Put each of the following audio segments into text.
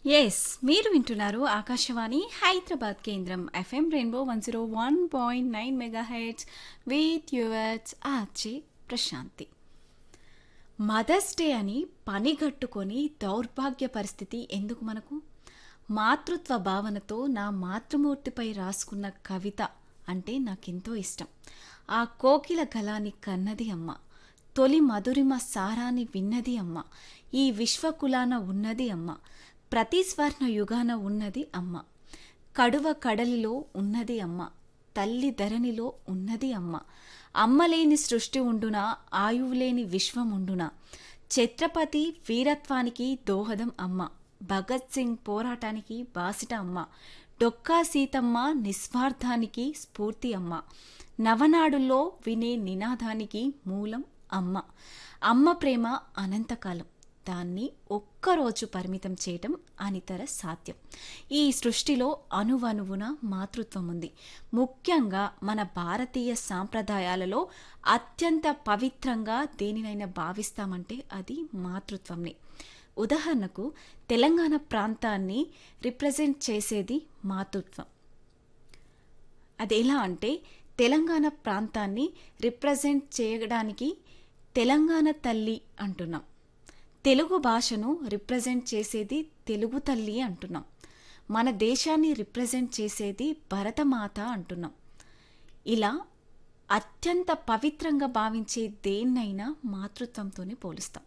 Yes మీరు వింటున్నారు ఆకాశవాణి హైదరాబాద్ కేంద్రం FM rainbow 101.9 mega heads with yours RJ Prashanti. Mothers day అని పనిగట్టుకొని దౌర్భాగ్య పరిస్థితి ఎందుకు మనకు? మాతృత్వ భావనతో నా మాతృమూర్తిపై రాసుకున్న కవిత అంటే నాకెంతో ఇష్టం. ఆ కోకిల గలాన్ని కన్నది అమ్మ, తొలి మధురిమ సారాన్ని విన్నది అమ్మ, ఈ విశ్వకులాన ఉన్నది అమ్మ, ప్రతి స్వర్ణ యుగాన ఉన్నది అమ్మ, కడువ కడలిలో ఉన్నది అమ్మ, తల్లి ధరణిలో ఉన్నది అమ్మ, అమ్మలేని సృష్టి ఉండునా, ఆయువులేని విశ్వముండునా, ఛత్రపతి వీరత్వానికి దోహదం అమ్మ, భగత్ సింగ్ పోరాటానికి బాసిట అమ్మ, డొక్కా సీతమ్మ నిస్వార్థానికి స్ఫూర్తి అమ్మ, నవనాడుల్లో వినే నినాదానికి మూలం అమ్మ. అమ్మ ప్రేమ అనంతకాలం, దాన్ని ఒక్కరోజు పరిమితం చేయటం అనితర సాధ్యం. ఈ సృష్టిలో అణువణువున మాతృత్వం ఉంది. ముఖ్యంగా మన భారతీయ సాంప్రదాయాలలో అత్యంత పవిత్రంగా దేనినైనా భావిస్తామంటే అది మాతృత్వంని. ఉదాహరణకు తెలంగాణ ప్రాంతాన్ని రిప్రజెంట్ చేసేది మాతృత్వం. అది ఎలా అంటే తెలంగాణ ప్రాంతాన్ని రిప్రజెంట్ చేయడానికి తెలంగాణ తల్లి అంటున్నాం, తెలుగు భాషను రిప్రజెంట్ చేసేది తెలుగు తల్లి అంటున్నాం, మన దేశాన్ని రిప్రజెంట్ చేసేది భరతమాత అంటున్నాం. ఇలా అత్యంత పవిత్రంగా భావించే దేన్నైనా మాతృత్వంతోనే పోలుస్తాం.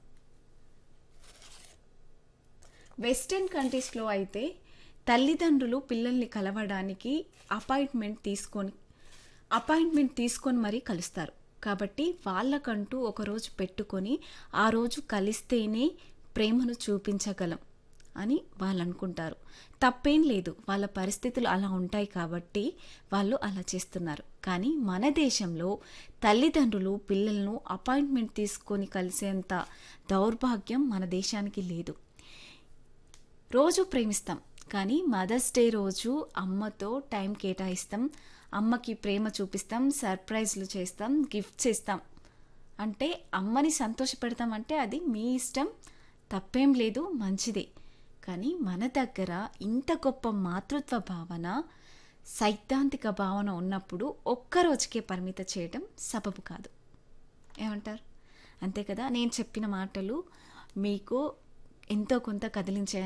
వెస్టర్న్ కంట్రీస్లో అయితే తల్లిదండ్రులు పిల్లల్ని కలవడానికి అపాయింట్మెంట్ తీసుకొని మరీ కలుస్తారు. కాబట్టి వాళ్ళకంటూ ఒకరోజు పెట్టుకొని ఆ రోజు కలిస్తేనే ప్రేమను చూపించగలం అని వాళ్ళు అనుకుంటారు. తప్పేం లేదు, వాళ్ళ పరిస్థితులు అలా ఉంటాయి కాబట్టి వాళ్ళు అలా చేస్తున్నారు. కానీ మన దేశంలో తల్లిదండ్రులు పిల్లలను అపాయింట్మెంట్ తీసుకొని కలిసేంత దౌర్భాగ్యం మన దేశానికి లేదు. రోజు ప్రేమిస్తాం, కానీ మదర్స్ డే రోజు అమ్మతో టైం కేటాయిస్తాం, అమ్మకి ప్రేమ చూపిస్తాం, సర్ప్రైజ్లు చేస్తాం, గిఫ్ట్స్ ఇస్తాం. అంటే అమ్మని సంతోషపెడతామంటే అది మీ ఇష్టం, తప్పేం లేదు, మంచిదే. కానీ మన దగ్గర ఇంత గొప్ప మాతృత్వ భావన, సైద్ధాంతిక భావన ఉన్నప్పుడు ఒక్కరోజుకే పరిమిత చేయడం సబబు కాదు. ఏమంటారు? అంతే కదా. నేను చెప్పిన మాటలు మీకు ఎంతో కొంత కదిలించే